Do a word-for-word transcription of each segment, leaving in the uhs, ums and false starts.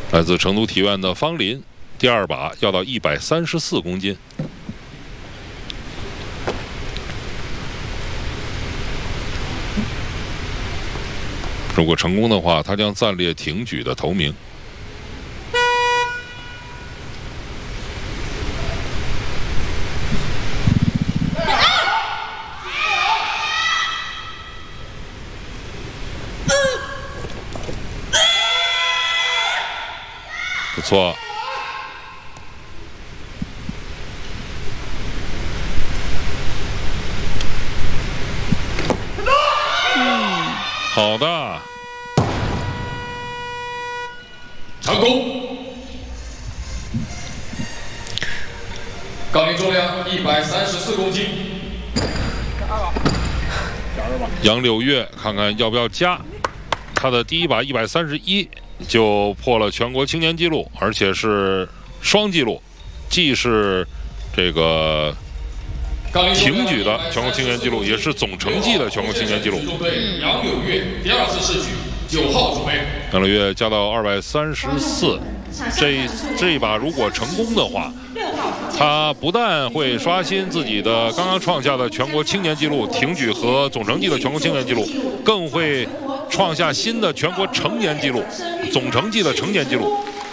来自成都体院的方林，第二把要到一百三十四公斤。如果成功的话，他将暂列挺举的头名。不错， 嗯， 好的， 成功。杠铃重量一百三十四公斤。 杨柳月看看要不要加，他的第一把一百三十一。 就破了全国青年纪录，而且是双纪录，既是这个挺举的全国青年纪录，也是总成绩的全国青年纪录。 队杨柳月第二次试举，九号准备。 杨柳月加到二百三十四，这这一把如果成功的话，他不但会刷新自己的刚刚创下的全国青年纪录挺举和总成绩的全国青年纪录，更会 创下新的全国成年纪录，总成绩的成年纪录。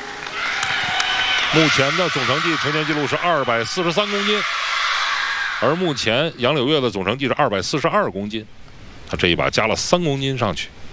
目前的总成绩成年纪录是二百四十三公斤，而目前杨柳月的总成绩是二百四十二公斤，他这一把加了三公斤上去。